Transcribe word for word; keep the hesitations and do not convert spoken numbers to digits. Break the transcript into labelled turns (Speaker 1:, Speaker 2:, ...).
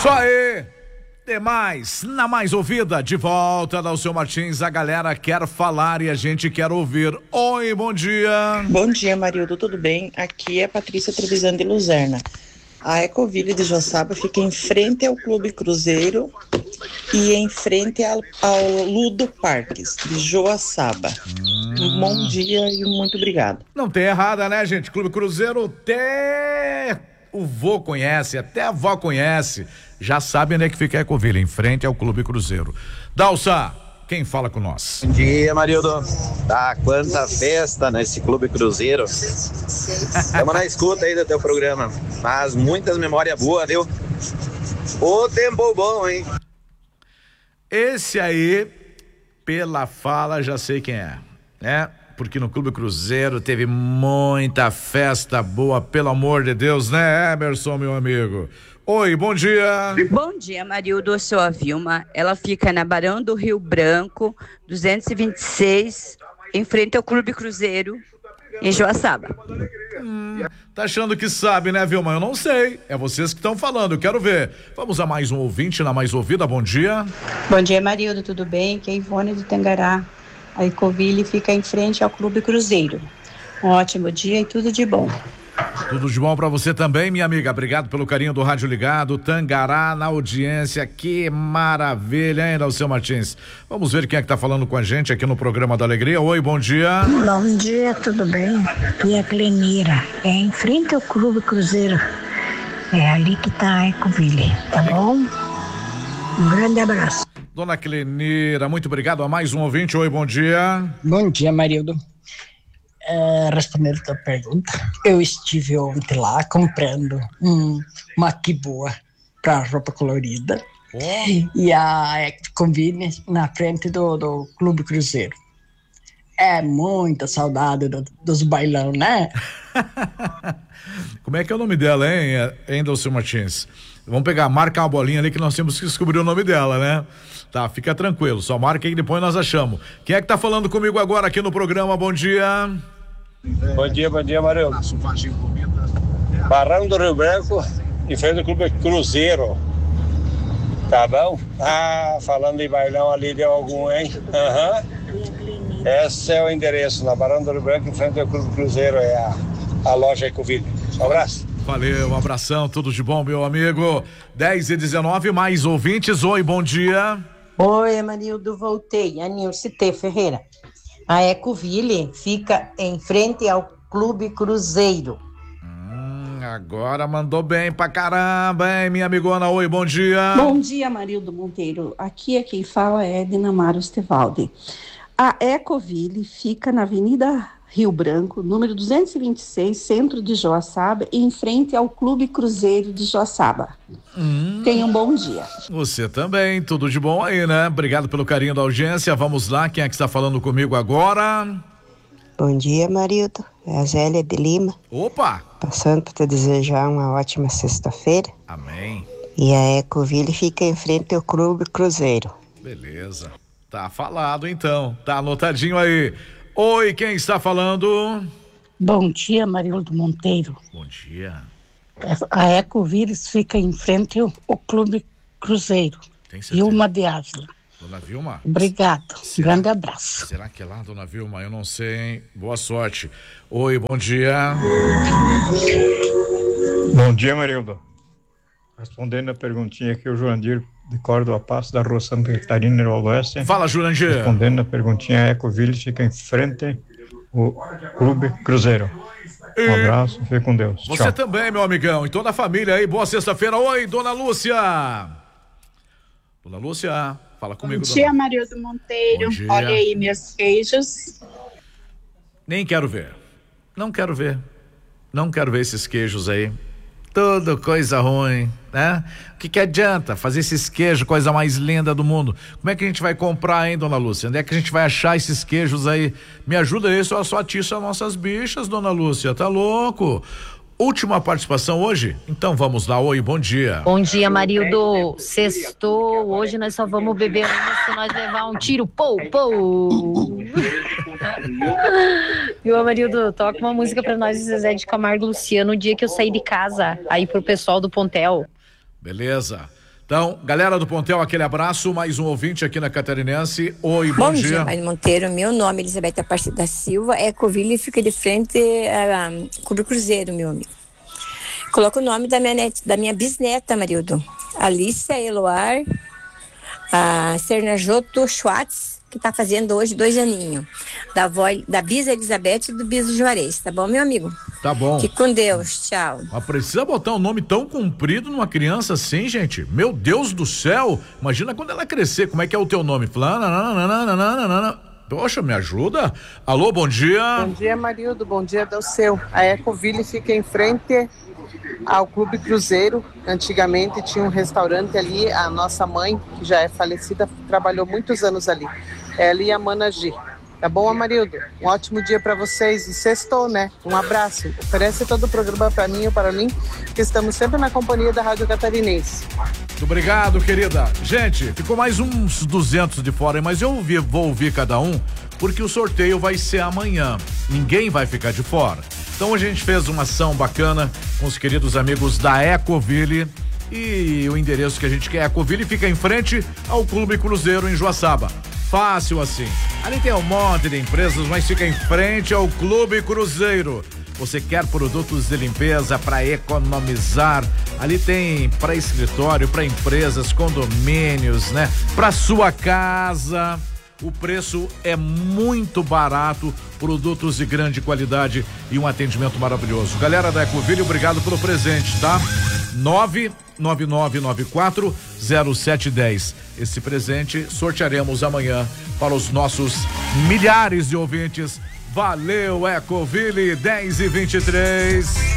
Speaker 1: Isso aí! Demais, na mais ouvida, de volta da Alceu Martins, a galera quer falar e a gente quer ouvir. Oi, bom dia.
Speaker 2: Bom dia, Marildo, tudo bem? Aqui é Patrícia Trevisan de Luzerna. A Ecoville de Joaçaba fica em frente ao Clube Cruzeiro e em frente ao, ao Ludo Parques de Joaçaba. Hum. Um bom dia e muito obrigado.
Speaker 1: Não tem errada, né, gente? Clube Cruzeiro, até o vô conhece, até a avó conhece. Já sabe onde é que fica a Ecoville, em frente ao Clube Cruzeiro. Dalsa, quem fala com nós?
Speaker 3: Bom dia, Marildo. Tá, quanta festa nesse Clube Cruzeiro. Estamos na escuta aí do teu programa. Mas muitas memórias boas, viu? Ô tempo bom, hein?
Speaker 1: Esse aí, pela fala, já sei quem é, né? Porque no Clube Cruzeiro teve muita festa boa, pelo amor de Deus, né, Emerson, meu amigo? Oi, bom dia.
Speaker 4: Bom dia, Marildo, eu sou a Vilma. Ela fica na Barão do Rio Branco, duzentos e vinte e seis, em frente ao Clube Cruzeiro, em Joaçaba.
Speaker 1: Hum, tá achando que sabe, né, Vilma? Eu não sei. É vocês que estão falando, eu quero ver. Vamos a mais um ouvinte na mais ouvida, bom dia.
Speaker 5: Bom dia, Marildo, tudo bem? Aqui é Ivone de Tangará. A Ecoville fica em frente ao Clube Cruzeiro. Um ótimo dia e tudo de bom.
Speaker 1: Tudo de bom pra você também, minha amiga. Obrigado pelo carinho do Rádio Ligado. Tangará na audiência. Que maravilha, hein, Alceu Martins? Vamos ver quem é que tá falando com a gente aqui no programa da Alegria. Oi, bom dia.
Speaker 6: Bom dia, tudo bem? Aqui é a Clenira. É em frente ao Clube Cruzeiro. É ali que tá a Ecoville, tá bom? Um grande abraço.
Speaker 1: Dona Clenira, muito obrigado. A mais um ouvinte. Oi, bom dia.
Speaker 7: Bom dia, Marildo. É, respondendo a tua pergunta, eu estive ontem lá comprando um, uma quiboa para roupa colorida. Oh. E a Ecoville na frente do, do Clube Cruzeiro. É muita saudade do, dos bailão, né?
Speaker 1: Como é que é o nome dela, hein, hein, Alceu Martins? Vamos pegar, marca uma bolinha ali que nós temos que descobrir o nome dela, né? Tá, fica tranquilo, só marca aí que depois nós achamos. Quem é que tá falando comigo agora aqui no programa? Bom dia.
Speaker 8: Bom dia, bom dia, Marildo. Barão do Rio Branco, em frente do Clube Cruzeiro. Tá bom? Ah, falando em bailão ali deu algum, hein? Aham. Uhum. Esse é o endereço, na Barão do Rio Branco, em frente ao Clube Cruzeiro, é a, a loja Ecoville. Um abraço.
Speaker 1: Valeu, um abração, tudo de bom, meu amigo. dez e dezenove, mais ouvintes. Oi, bom dia.
Speaker 9: Oi, Marildo, voltei. A Nilce T. Ferreira. A Ecoville fica em frente ao Clube Cruzeiro.
Speaker 1: Hum, agora mandou bem pra caramba, hein, minha amigona? Oi, bom dia.
Speaker 10: Bom dia, Marildo Monteiro. Aqui é quem fala é Dinamara Ostevaldi. A Ecoville fica na Avenida Rio Branco, número duzentos e vinte e seis, centro de Joaçaba, em frente ao Clube Cruzeiro de Joaçaba. Hum. Tenha um bom dia.
Speaker 1: Você também, tudo de bom aí, né? Obrigado pelo carinho da audiência. Vamos lá, quem é que está falando comigo agora?
Speaker 11: Bom dia, Marildo. É a Zélia de Lima.
Speaker 1: Opa!
Speaker 11: Passando para te desejar uma ótima sexta-feira.
Speaker 1: Amém.
Speaker 11: E a Ecoville fica em frente ao Clube Cruzeiro.
Speaker 1: Beleza. Tá falado então, tá anotadinho aí. Oi, quem está falando?
Speaker 6: Bom dia, Marildo Monteiro.
Speaker 1: Bom dia.
Speaker 6: A Ecoville fica em frente ao, ao Clube Cruzeiro.
Speaker 1: Tem certeza?
Speaker 6: Vilma de Ávila.
Speaker 1: Dona Vilma?
Speaker 6: Obrigado.
Speaker 1: Será,
Speaker 6: grande abraço.
Speaker 1: Será que é lá, Dona Vilma? Eu não sei, hein? Boa sorte. Oi, bom dia.
Speaker 12: Bom dia, Marildo. Respondendo a perguntinha que o Jurandir de Córdoba Passo, da Rua Santa Catarina, no Oeste.
Speaker 1: Fala, Jurandir.
Speaker 12: Respondendo a perguntinha, a Ecoville fica em frente ao Clube Cruzeiro. Um e... abraço, fique com Deus.
Speaker 1: Você
Speaker 12: Tchau.
Speaker 1: também, meu amigão, e toda a família aí, boa sexta-feira. Oi, Dona Lúcia. Dona Lúcia, fala comigo.
Speaker 13: Bom dia,
Speaker 1: dona...
Speaker 13: Marildo Monteiro. Olha aí meus queijos.
Speaker 1: Nem quero ver. Não quero ver. Não quero ver esses queijos aí. Tudo coisa ruim, né? O que que adianta fazer esses queijos, coisa mais linda do mundo? Como é que a gente vai comprar, hein, Dona Lúcia? Onde é que a gente vai achar esses queijos aí? Me ajuda aí, só, só atiça as nossas bichas, Dona Lúcia, tá louco? Última participação hoje? Então vamos lá, oi, bom dia.
Speaker 14: Bom dia, Marildo. Sextou, hoje nós só vamos beber uma se nós levar um tiro, pou, pou. Viu, Marildo, toca uma música pra nós, Zezé de Camargo e Luciano, o dia que eu saí de casa, aí pro pessoal do Pontel.
Speaker 1: Beleza. Então, galera do Pontel, aquele abraço, mais um ouvinte aqui na Catarinense. Oi, bom,
Speaker 15: bom
Speaker 1: dia.
Speaker 15: dia, Mário Monteiro, meu nome é Elizabeth Aparecida da Silva, Ecoville fica de frente a um, Clube Cruzeiro, meu amigo. Coloca o nome da minha, net, da minha bisneta, Marildo, Alícia Eloar a Sernajoto Schwartz, que tá fazendo hoje dois aninhos, da, avó, da Bisa Elizabeth e do Biso Juarez, tá bom, meu amigo?
Speaker 1: Tá bom.
Speaker 15: Fique com Deus, tchau.
Speaker 1: Mas precisa botar um nome tão comprido numa criança assim, gente? Meu Deus do céu, imagina quando ela crescer, como é que é o teu nome? Poxa, me ajuda? Alô, bom dia.
Speaker 16: Bom dia, Marildo, bom dia do seu. A Ecoville fica em frente ao Clube Cruzeiro. Antigamente tinha um restaurante ali, a nossa mãe, que já é falecida, trabalhou muitos anos ali. Ela e a Mana G. Tá bom, Amarildo? Um ótimo dia para vocês e sextou, né? Um abraço. Oferece todo o programa para mim ou para mim, que estamos sempre na companhia da Rádio Catarinense.
Speaker 1: Muito obrigado, querida. Gente, ficou mais uns duzentos de fora, mas eu ouvi, vou ouvir cada um, porque o sorteio vai ser amanhã. Ninguém vai ficar de fora. Então a gente fez uma ação bacana com os queridos amigos da Ecoville e o endereço que a gente quer, Ecoville, fica em frente ao Clube Cruzeiro em Joaçaba. Fácil assim. Ali tem um monte de empresas, mas fica em frente ao Clube Cruzeiro. Você quer produtos de limpeza para economizar? Ali tem para escritório, para empresas, condomínios, né? Para sua casa. O preço é muito barato, produtos de grande qualidade e um atendimento maravilhoso. Galera da Ecoville, obrigado pelo presente, tá? nove nove nove nove quatro zero sete um zero. Esse presente sortearemos amanhã para os nossos milhares de ouvintes. Valeu, Ecoville, dez e vinte e três.